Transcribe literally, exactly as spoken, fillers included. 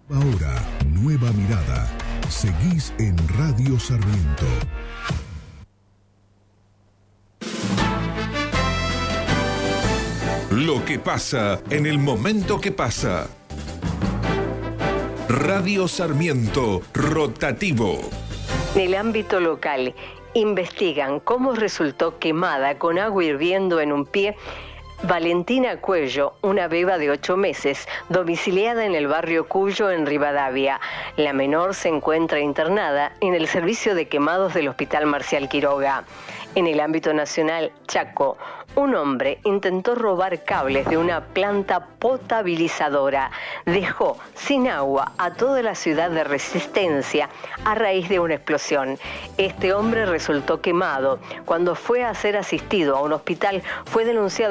Ahora, nueva mirada. Seguís en Radio Sarmiento. Lo que pasa en el momento que pasa. Radio Sarmiento Rotativo. En el ámbito local, investigan cómo resultó quemada con agua hirviendo en un pie Valentina Cuello, una beba de ocho meses, domiciliada en el barrio Cuyo, en Rivadavia. La menor se encuentra internada en el servicio de quemados del Hospital Marcial Quiroga. En el ámbito nacional, Chaco, un hombre intentó robar cables de una planta potabilizadora. Dejó sin agua a toda la ciudad de Resistencia a raíz de una explosión. Este hombre resultó quemado. Cuando fue a ser asistido a un hospital, fue denunciado